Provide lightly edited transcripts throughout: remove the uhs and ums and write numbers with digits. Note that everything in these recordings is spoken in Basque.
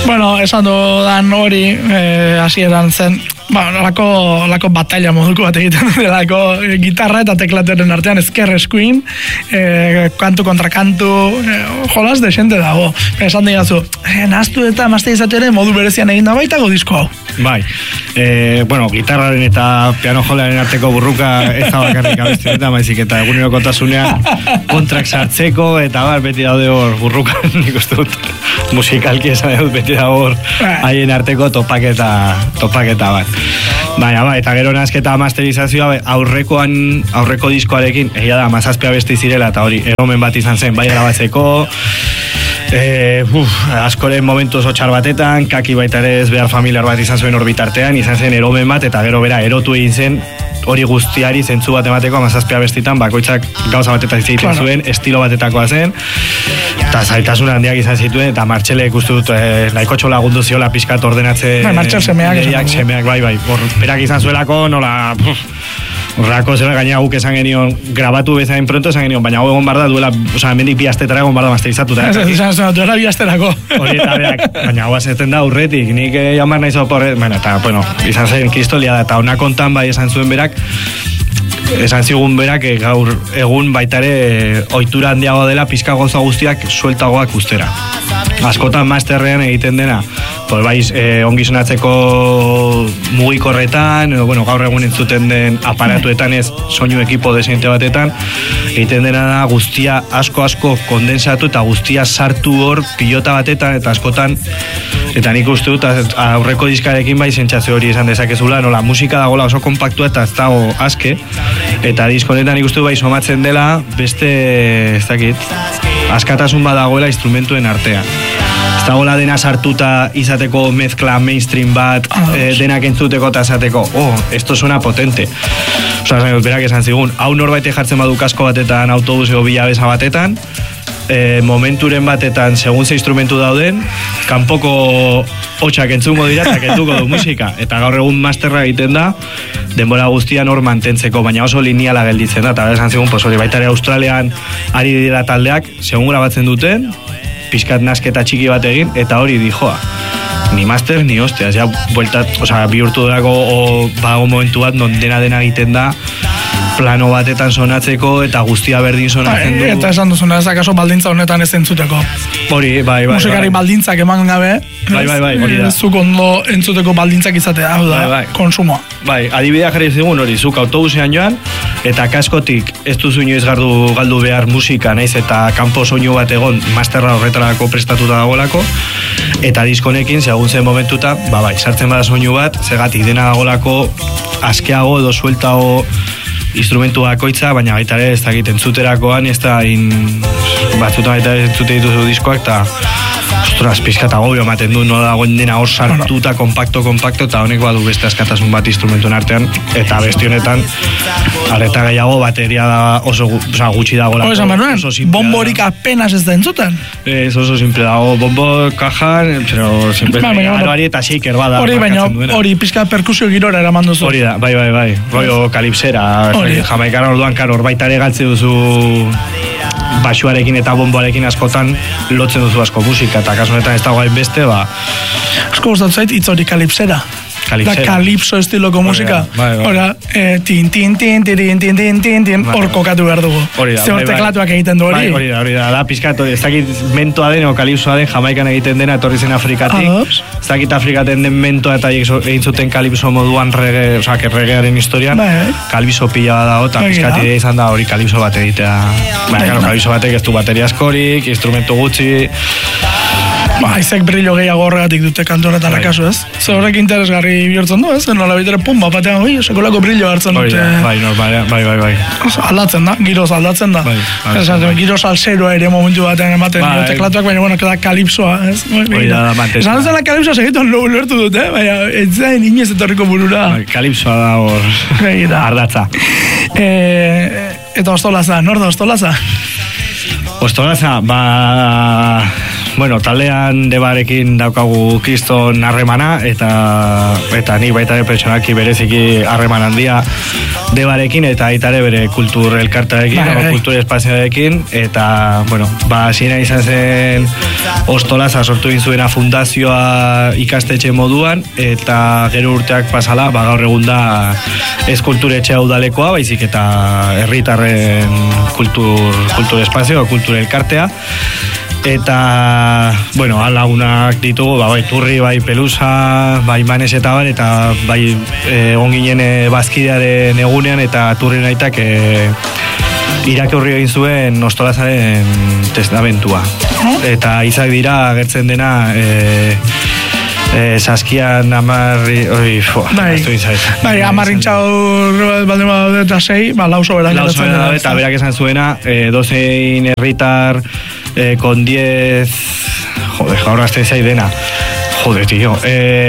Bueno, esan dudan hori, hasieran zen, lako batalla moduko bat egiten delako gitarra eta teklatuaren artean ezker eskuin, kantu kontra kantu, jolas desente dago. Esan digazu, nahaztu eta mazte izatu ere modu berezian egin da baitago disko hau. Bai, gitarraren eta piano jolearen arteko burruka ez da bakarrik abesti eta maizik eta egunero kontasunean kontrak sartzeko eta beti daude hor burrukan, nik uste dut musikalki esan dut beti da hor haien arteko topaketa bat. Baina, eta gero nazketa masterizazioa aurreko diskoarekin, egia da, 17 abesti zirela eta hori eromen bat izan zen, bai grabatzeko, askoren momentu oso txar batetan, kaki baita ere ez behar familiar bat izan zuen orbitartean, izan zen eromen bat eta gero bera erotu egin zen hori guztiari zentzu bat emateko 17 abestitan, bakoitzak gauza batetan egiten zuen, estilo batetakoa zen, eta zailtasun handiak izan zituen, eta Martxelek uste dut nahiko txola gundu ziola pixkat ordenatzen Martxel semeak, bai, berak izan zuelako, nola horrako zela gaina guk esan genion grabatu bezain pronto esan genion, baina hau egon barda duela, mendik bi astetara egon barda masterizatuta. Duela bi asterako. Hori eta berak, baina hau azeten da urretik, nik jamar nahi zoporre, eta, izan zen kristolia da, eta ona kontan bai esan zuen berak, esan zigun berak gaur egun baitare ohitura handiago dela pizka goza guztiak sueltagoak ustera. Askotan masterrean egiten dena, ongi sonatzeko mugikorretan, gaur egun entzuten den aparatuetan ez soinu ekipo desiente batetan, egiten dena da guztia asko kondensatu eta guztia sartu hor pilota batetan eta askotan, eta nik uste dut aurreko diskarekin bai sentsazio hori esan dezakezula, nola musika dagoela oso kompaktua eta ez dago aske, eta diskonetan nik uste dut bai somatzen dela beste, ez dakit, askatasun badagoela instrumentuen artean. Ez dagoela dena sartuta izateko mezkla mainstream bat, denak entzuteko eta esateko, esto suena potente. Osa, berak esan zigun, hau norbait jartzen badu kasko batetan, autobuseo bilabeza batetan, momenturen batetan, segun ze instrumentu dauden, kanpoko hotxak entzungo dira eta kentuko du musika. Eta gaur egun masterra egiten da, denbora guztian hor mantentzeko, baina oso lineala gelditzen da. Eta esan zigun, hori baitare Australian ari dira taldeak, segun grabatzen duten, pizkat nasketa txiki bat egin, eta hori dijoa. Ni master, ni hostias, ja, bihurtu dago, badago momentu bat, non dena egiten da, plano batetan sonatzeko eta guztia berdin sonatzen du. Eta esan duzuna, ez akaso baldintza honetan ez entzuteko. Hori, bai. Musikari baldintzak eman gabe. Bai, hori da. Zuk ondo entzuteko baldintzak izatea, hau da, konsumoa. Bai, adibidea jarri zigun hori, zuk autobusean joan, eta kaskotik ez duzu inoiz galdu behar musika, naiz eta kanpo soinu bat egon, masterra horretarako prestatuta dagoelako, eta diskonekin, segun zen momentuta, sartzen bada soinu bat, zegatik dena dagoelako askeago edo sueltago instrumentu bakoitza, baina baita ere ez dakit entzuterakoan, ez da batzutan baita ere entzute dituzu diskoak, eta ostras, pizkat agobio ematen du, nola dagoen dena hor sartuta, kompakto, eta honek badu beste askatasun bat instrumentuen artean, eta beste honetan, arreta gehiago, bateria da oso gutxi dago. Bomborik apenas ez da entzuten? Ez oso simple dago, bombo kajan, pero simple aroari eta shaker bada. Hori pizka perkusio girora eraman duzu. Hori da, bai, rollo kalipsera, Jamaikan orduan, hor baita ere galtze duzu basuarekin eta bomboarekin askotan lotzen duzu asko musika, eta kasu honetan ez dago hainbeste, asko gustatu zait hitz hori kalipsera. Da kalipso estiloko musika. Hora, tin, hor kokatu behar dugu. Ze hor teklatuak egiten du hori. Hori da, pizkat, ez dakit mentoa den o kalipsoa den, Jamaikan egiten dena, etorri zen Afrikatik. Ez dakit Afrikaten den mentoa eta egin zuten kalipso moduan regearen historian. Kalipso pila da, eta pizkat idea izan da hori kalipso bat egitea. Kalipso batek ez du bateria askorik, instrumentu gutxi. Haizek brillo gehiago horregatik dute kantoretan akaso, ez? Ze horrek interesgarri bihurtzen du, ez? Nola bitere pumba, batean, sekolako brillo hartzen dute. Bai. Aldatzen da, giroz aldatzen da. Giroz alzeroa ere momentu batean ematen teklatuak, baina, da kalipsoa, ez? Esan zen la kalipsoa segiton lertu dute, baina ez zain inez etorriko burura. Kalipsoa da hor ardatza. Eta Ostolaza, nor da Ostolaza? Ostolaza, bueno, taldean Debarekin daukagu kriston harremana, eta ni baita ere pertsonalki bereziki harreman handia Debarekin, eta aitare bere kultur elkartarekin, kultur espazioarekin, eta, bueno, hasieran izan zen Ostolaza sortu egin zuena fundazioa ikastetxe moduan, eta gero urteak pasala, gaur egun da ez kulturetxea udalekoa, baizik eta herritarren kultur espazioa, kultur elkartea. Eta, bueno, alagunak ditugu, bai Turri, bai Pelusa, bai Manes eta bar, eta bai onginen bazkidearen egunean, eta Turri naitak irakurri egin zuen Ostolazaren testamentua. Eta izak dira agertzen dena Saskian amarri... Bai, amarrintxaur baldin badaude eta 6, lauso berak geratzen dena. Eta berak esan zuena, dozein herritar con 10... Joder, ahora este zai dena. Joder, tío.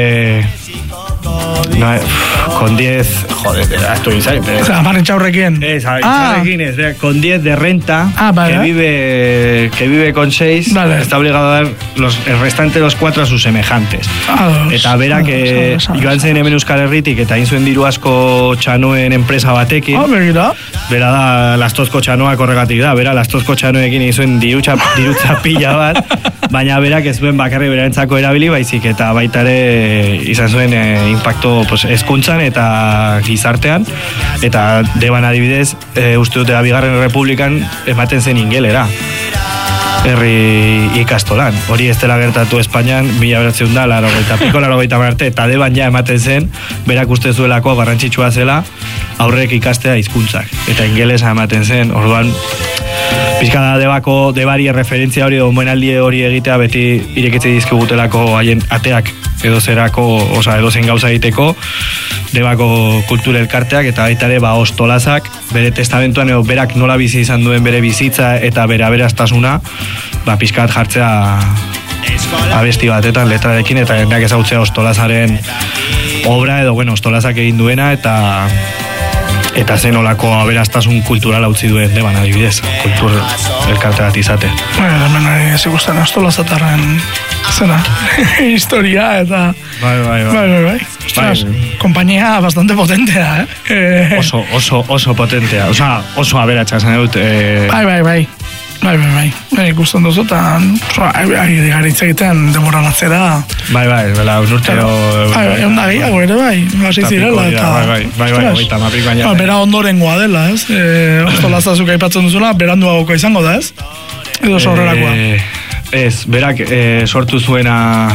Con 10... Joder, esto inside. Amarrintxaurrekin. Con 10 de renta, que vive con 6, está obligado a dar el restante de los 4 a sus semejantes. Eta bera, que joan zen hemen Euskal Herritik, eta inzuen diru asko txanoen enpresa batekin. Bera da, lastozko txanoa korregatik da. Bera, lastozko txanoekin inzuen dirutza pila bat, baina berak ez duen bakarri berarentzako erabili, baizik eta baitare izan zuen impacto hezkuntzan eta gizartean, eta Deban adibidez, uste dute Bigarren Republikan ematen zen ingelera herri ikastolan. Hori ez dela gertatu Espainian, 1980 arte, eta Deban ja ematen zen, berak uste zuelako garrantzitsua zela aurrek ikastea hizkuntzak, eta ingelesa ematen zen. Orduan, pizkada Debari referentzia hori, omenaldi hori egitea beti irekitze dizkigutelako haien ateak edo zen gauza egiteko, Debako kultura elkarteak, eta baita ere Ostolazak bere testamentuan edo berak nola bizi izan duen bere bizitza eta bere aberastasuna pizkat jartzea abesti batetan letrarekin, eta jendeak ezagutzea Ostolazaren obra edo, bueno, Ostolazak egin duena, eta zen olako aberastasun kulturala utzi duen Deban adibidez, kultur elkarte bat izate. Hemen ez ikusten Ostolazatarren zena, historia eta... Bai. Ostras, kompainia bastante potentea, Oso potentea, oso aberatsa zen dut. Bai. Ikusten duzu, eta garitz egiten demoran atzera. Bai, un urtero... Egun da gehiago ere, hasi zirela, eta... Bera ondorengoa dela, ez? Ostolazazuk aipatzen duzula, beranduagoko izango da, ez? Edo sorrerakoa. Ez, berak sortu zuena...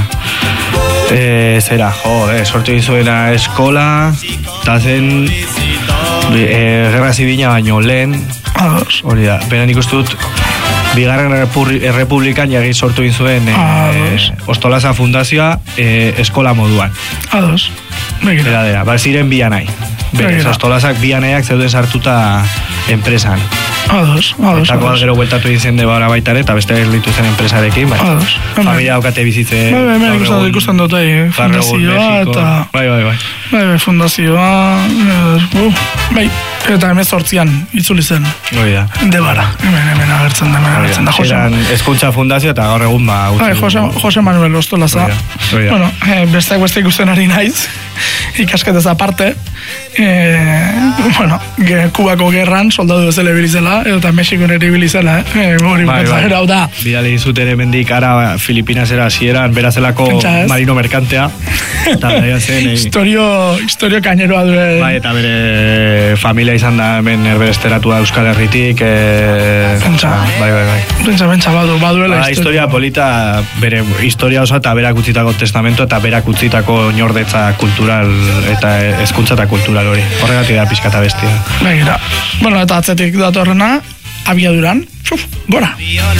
sortu zuena eskola, eta zen gerra zibina baino lehen, hori da, beran ikustut Bigarren Republikan jagi sortu egin zuen Ostolaza fundazioa eskola moduan. Bera, ziren bianai. Ostolazak bianaiak zeuden sartuta enpresan. Eta gero bueltatu egin zen Debara baitare, eta beste gelditu zen enpresarekin, familia daukate bizitzen. Ikusten dut, fundazioa, eta... Fundazioa... Eta hemen 8an itzuli zen. Debara. Hemen agertzen da Jose. Eskuntza fundazio eta gaur egun Jose Manuel Ostolaza. Besteak ikusten ari naiz, ikasketez aparte. Kubako gerran soldadu bezala bilizela, eta Mexikon ere bilizela, hori bukatzera, hau da. Bidali zuten hemendik ara Filipinasera hasieran berazelako marino merkantea. Historio kaineroa duen. Bai, eta bere familia izan da hemen erberesteratua Euskal Herritik. Pentsa, baduela historia polita, bere historia oso eta berak utzitako testamento eta berak utzitako nordetza kultural eta hezkuntza eta kultural hori. Horregatik da pixkata bestia. Begira. Eta atzetik datorrena, abiaduran, gora.